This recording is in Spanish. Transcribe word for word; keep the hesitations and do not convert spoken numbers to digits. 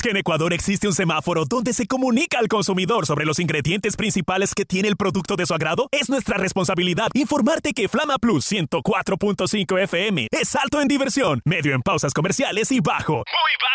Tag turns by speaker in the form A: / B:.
A: que en Ecuador existe un semáforo donde se comunica al consumidor sobre los ingredientes principales que tiene el producto de su agrado? Es nuestra responsabilidad informarte que Flama Plus ciento cuatro punto cinco F M es alto en diversión, medio en pausas comerciales y bajo, muy